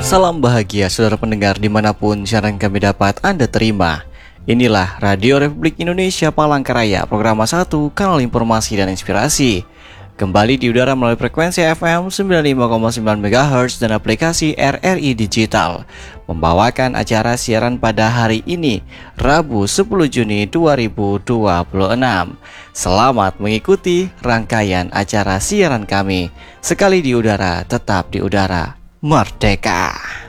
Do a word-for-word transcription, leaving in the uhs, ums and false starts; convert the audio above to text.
Salam bahagia saudara pendengar dimanapun siaran kami dapat Anda terima. Inilah Radio Republik Indonesia Palangkaraya, program satu, kanal informasi dan inspirasi. Kembali di udara melalui frekuensi F M sembilan puluh lima koma sembilan MHz dan aplikasi R R I Digital. Membawakan acara siaran pada hari ini, Rabu sepuluh Juni dua ribu dua puluh enam. Selamat mengikuti rangkaian acara siaran kami. Sekali di udara, tetap di udara. Merdeka.